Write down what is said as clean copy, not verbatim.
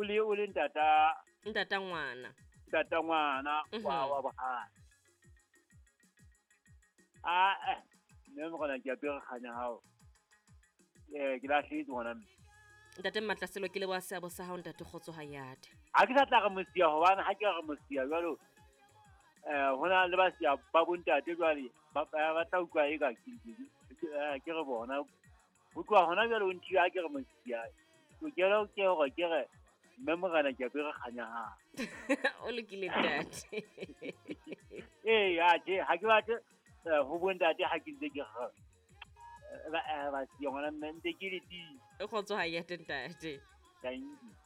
o le ntata ngwana ntata ngwana wa bohana mme mogana ke apere kganya hao ke lahletse ngwana mme ntate Matlaselo ke le wa seabo sa hao ntate Kgotso Hayate ha ke sa tla ka mosia hobane ha ke ga mosia jwalo hona le ba sia ba bontate jwale ba tla utlwa e ka ke re bona ho tloha hona jwale o nthiya ha ke re mosia o kelo ke hore ke re mme mogana ke apere kganya hao o lokile ntate ha ke batle ho bontate ha ke ntse ke ba siya ngwana mme ntse ke le Kgotso Hayate ntate thank you